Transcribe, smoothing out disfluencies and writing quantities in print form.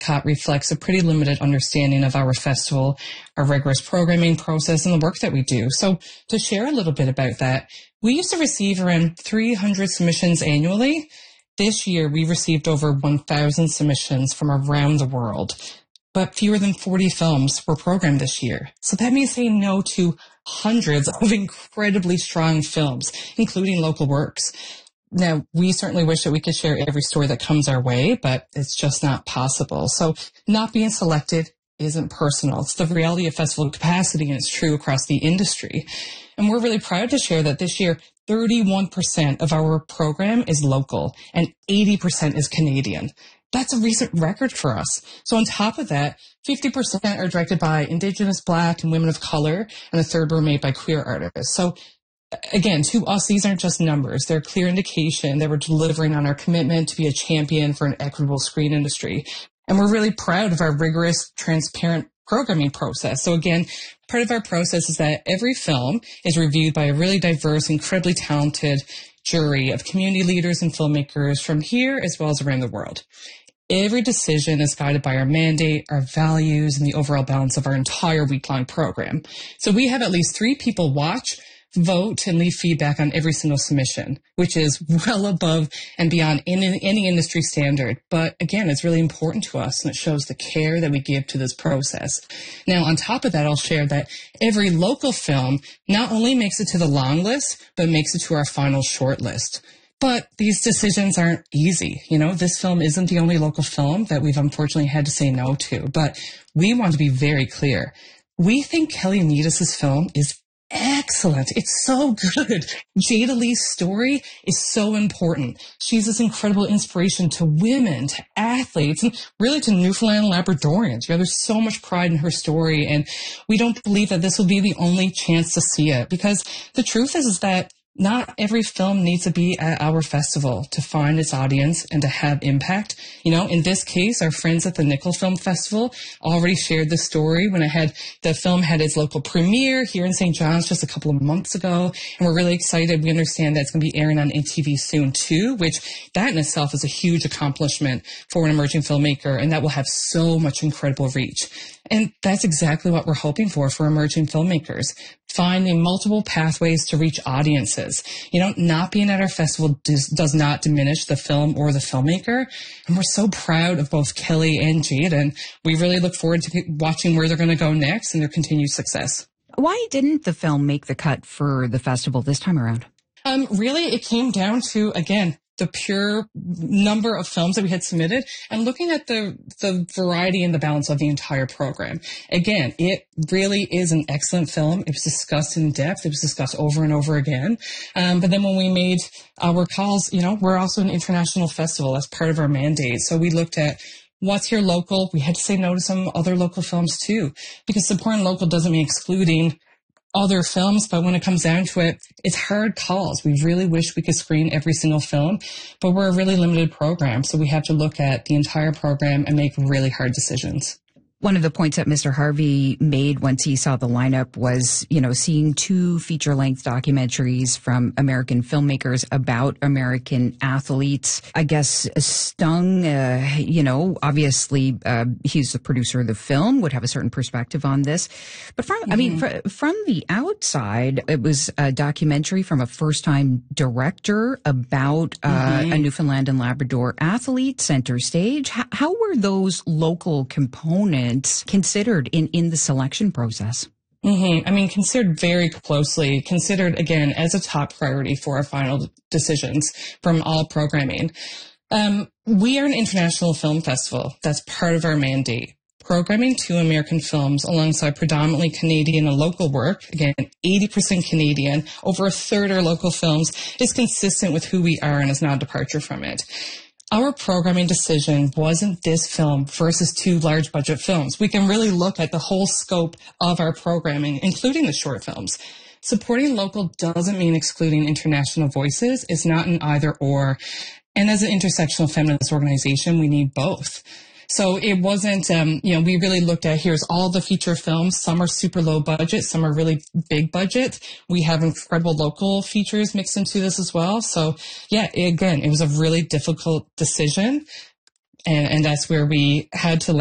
cut reflects a pretty limited understanding of our festival, our rigorous programming process, and the work that we do. So to share a little bit about that, we used to receive around 300 submissions annually. This year, we received over 1,000 submissions from around the world, but fewer than 40 films were programmed this year. So that means saying no to hundreds of incredibly strong films, including local works. Now, we certainly wish that we could share every story that comes our way, but it's just not possible. So not being selected isn't personal. It's the reality of festival capacity, and it's true across the industry. And we're really proud to share that this year, 31% of our program is local and 80% is Canadian. That's a recent record for us. So on top of that, 50% are directed by Indigenous, Black, and women of color, and a third were made by queer artists. So again, to us, these aren't just numbers. They're a clear indication that we're delivering on our commitment to be a champion for an equitable screen industry. And we're really proud of our rigorous, transparent programming process. So again, part of our process is that every film is reviewed by a really diverse, incredibly talented jury of community leaders and filmmakers from here as well as around the world. Every decision is guided by our mandate, our values, and the overall balance of our entire week-long program. So we have at least 3 people watch, vote, and leave feedback on every single submission, which is well above and beyond any industry standard. But again, it's really important to us, and it shows the care that we give to this process. Now, on top of that, I'll share that every local film not only makes it to the long list, but makes it to our final short list. But these decisions aren't easy. You know, this film isn't the only local film that we've unfortunately had to say no to. But we want to be very clear. We think Kelly Anitas' film is excellent. It's so good. Jada Lee's story is so important. She's this incredible inspiration to women, to athletes, and really to Newfoundland Labradorians. You know, there's so much pride in her story, and we don't believe that this will be the only chance to see it, because the truth is that not every film needs to be at our festival to find its audience and to have impact. You know, in this case, our friends at the Nickel Film Festival already shared the story when the film had its local premiere here in St. John's just a couple of months ago. And we're really excited. We understand that it's going to be airing on ATV soon too, which that in itself is a huge accomplishment for an emerging filmmaker. And that will have so much incredible reach. And that's exactly what we're hoping for emerging filmmakers. Finding multiple pathways to reach audiences. You know, not being at our festival does not diminish the film or the filmmaker. And we're so proud of both Kelly and Jada. And we really look forward to watching where they're going to go next and their continued success. Why didn't the film make the cut for the festival this time around? Really, it came down to, again, the pure number of films that we had submitted and looking at the variety and the balance of the entire program. Again, it really is an excellent film. It was discussed in depth. It was discussed over and over again. But then when we made our calls, you know, we're also an international festival as part of our mandate. So we looked at what's here local. We had to say no to some other local films too, because supporting local doesn't mean excluding other films, but when it comes down to it, it's hard calls. We really wish we could screen every single film, but we're a really limited program, so we have to look at the entire program and make really hard decisions. One of the points that Mr. Harvey made once he saw the lineup was, you know, seeing 2 feature-length documentaries from American filmmakers about American athletes, I guess, stung. You know, obviously, he's the producer of the film, would have a certain perspective on this. But from the outside, it was a documentary from a first-time director about a Newfoundland and Labrador athlete, center stage. How were those local components considered in the selection process? I mean, considered very closely, considered, again, as a top priority for our final decisions from all programming. We are an international film festival. That's part of our mandate. Programming 2 American films alongside predominantly Canadian and local work, again, 80% Canadian, over a third are local films, is consistent with who we are and is not a departure from it. Our programming decision wasn't this film versus 2 large budget films. We can really look at the whole scope of our programming, including the short films. Supporting local doesn't mean excluding international voices. It's not an either or. And as an intersectional feminist organization, we need both. So it wasn't, we really looked at, here's all the feature films. Some are super low budget. Some are really big budget. We have incredible local features mixed into this as well. So yeah, again, it was a really difficult decision. And that's where we had to